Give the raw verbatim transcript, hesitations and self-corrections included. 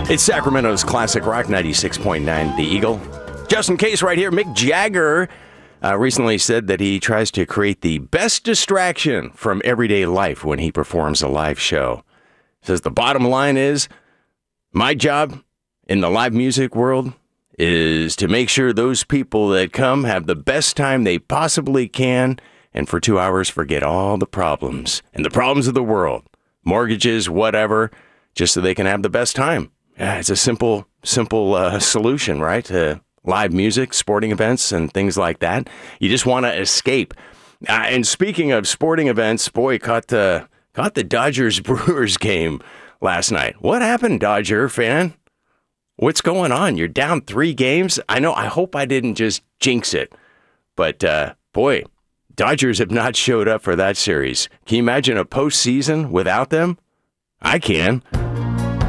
It's Sacramento's classic rock, ninety-six point nine The Eagle. Just in case right here, Mick Jagger uh, recently said that he tries to create the best distraction from everyday life when he performs a live show. Says the bottom line is, my job in the live music world is to make sure those people that come have the best time they possibly can, and for two hours forget all the problems and the problems of the world, mortgages, whatever, just so they can have the best time. Yeah, it's a simple, simple uh, solution, right? To live music, sporting events, and things like that. You just want to escape. Uh, and speaking of sporting events, boy, caught the caught the Dodgers Brewers game last night. What happened, Dodger fan? What's going on? You're down three games. I know. I hope I didn't just jinx it, but uh, boy, Dodgers have not showed up for that series. Can you imagine a postseason without them? I can.